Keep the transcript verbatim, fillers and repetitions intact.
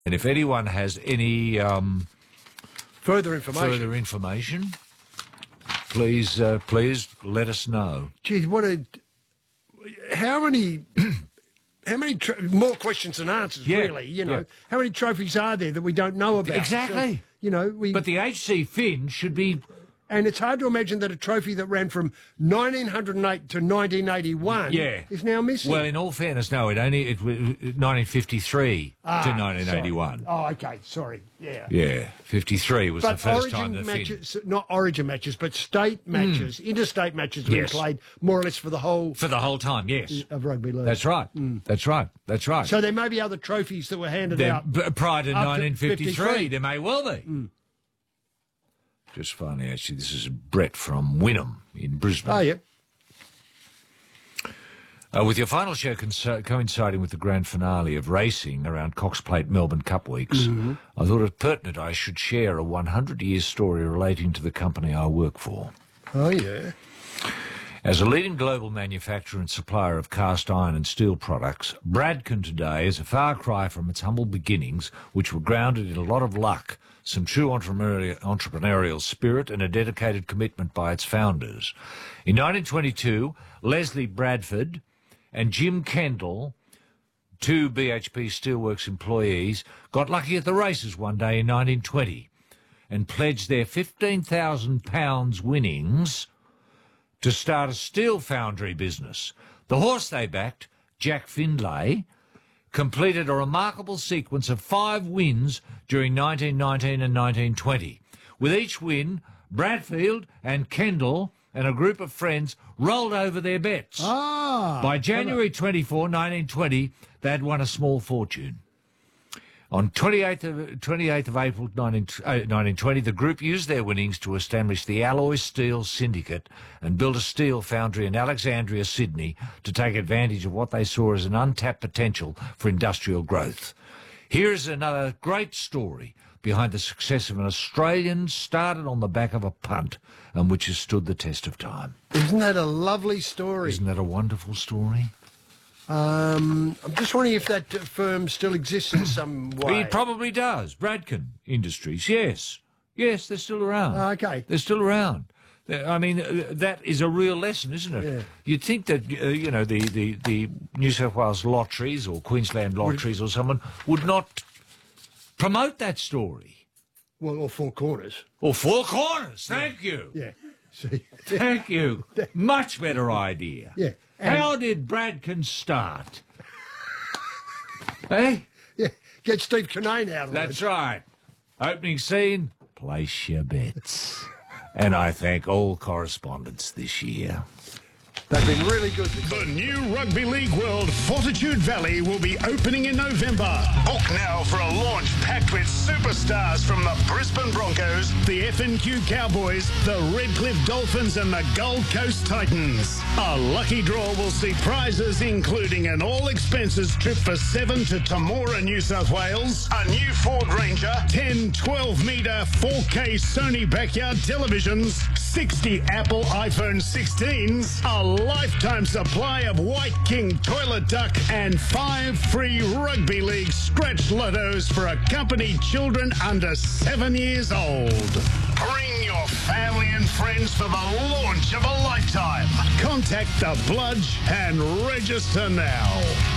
And if anyone has any um, further information, further information, please, uh, please let us know. Geez, what a... How many... How many tro- more questions than answers? Yeah, really, you know, yeah. how many trophies are there that we don't know about? Exactly. So, you know, we. But the H C Finn should be. And it's hard to imagine that a trophy that ran from nineteen oh eight to nineteen eighty-one Yeah. is now missing. Well, in all fairness, no, it only it was nineteen fifty-three ah, to nineteen eighty-one. Sorry. Oh, okay, sorry. Yeah. Yeah, fifty-three was but the first origin time the matches, Finn. Not origin matches, but state matches, mm. interstate matches have yes. been played more or less for the whole... For the whole time, yes. Of rugby league. That's right. Mm. That's right. That's right. So there may be other trophies that were handed there, out... B- prior to nineteen fifty-three, fifty-three. There may well be. Mm. Just finally, actually, this is Brett from Wynnum in Brisbane. Oh, yeah. Uh, with your final show co- coinciding with the grand finale of racing around Cox Plate Melbourne Cup weeks, mm-hmm. I thought it pertinent I should share a hundred-year story relating to the company I work for. Oh, yeah. As a leading global manufacturer and supplier of cast iron and steel products, Bradken today is a far cry from its humble beginnings, which were grounded in a lot of luck, some true entrepreneurial, entrepreneurial spirit and a dedicated commitment by its founders. In nineteen twenty-two, Leslie Bradford and Jim Kendall, two B H P Steelworks employees, got lucky at the races one day in nineteen twenty and pledged their fifteen thousand pounds winnings to start a steel foundry business. The horse they backed, Jack Findlay, completed a remarkable sequence of five wins during nineteen nineteen and nineteen twenty. With each win, Bradfield and Kendall and a group of friends rolled over their bets. Ah, By January twenty-fourth, nineteen twenty, they had won a small fortune. On twenty-eighth of April nineteen twenty, the group used their winnings to establish the Alloy Steel Syndicate and build a steel foundry in Alexandria, Sydney, to take advantage of what they saw as an untapped potential for industrial growth. Here is another great story behind the success of an Australian started on the back of a punt and which has stood the test of time. Isn't that a lovely story? Isn't that a wonderful story? Um, I'm just wondering if that firm still exists in some way. It probably does. Bradken Industries, yes. Yes, they're still around. Oh, okay. They're still around. I mean, uh, that is a real lesson, isn't it? Yeah. You'd think that, uh, you know, the, the, the New South Wales lotteries or Queensland lotteries or someone would not promote that story. Well, or Four Corners. Or Four Corners, thank yeah. you. Yeah. See? Thank you. Much better idea. Yeah. And how did Bradken start? Eh? Yeah, get Steve Kinane out of it. That's right. Opening scene, place your bets. And I thank all correspondents this year. They've been really good. The new Rugby League World Fortitude Valley will be opening in November. Book now for a launch packed with superstars from the Brisbane Broncos, the F N Q Cowboys, the Redcliffe Dolphins and the Gold Coast Titans. A lucky draw will see prizes including an all-expenses trip for seven to Temora, New South Wales, a new Ford Ranger, ten twelve metre four K Sony backyard televisions, sixty Apple iPhone sixteens, a lifetime supply of White King toilet duck, and five free Rugby League scratch lottos for accompanied children under seven years old. Bring your family and friends for the launch of a lifetime. Contact the Bludge and register now.